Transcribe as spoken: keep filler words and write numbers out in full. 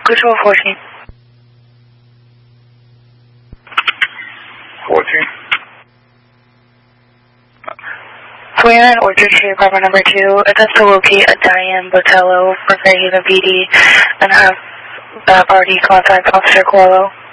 Control fourteen. fourteen. forty-nine Orchard Street, apartment number two. Attempt to locate a Diane Botello for Fairhaven P D and have uh, already contact Officer Coelho.